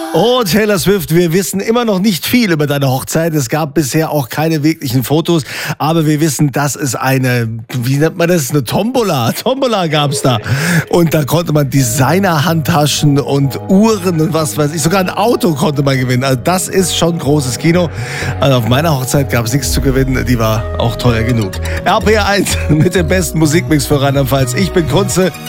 Oh, Taylor Swift, wir wissen immer noch nicht viel über deine Hochzeit. Es gab bisher auch keine wirklichen Fotos, aber wir wissen, dass es eine, wie nennt man das, eine Tombola. Tombola gab's da. Und da konnte man Designer-Handtaschen und Uhren und was weiß ich, sogar ein Auto konnte man gewinnen. Also das ist schon großes Kino. Also auf meiner Hochzeit gab es nichts zu gewinnen, die war auch teuer genug. RPR 1 mit dem besten Musikmix für Rheinland-Pfalz. Ich bin Kunze.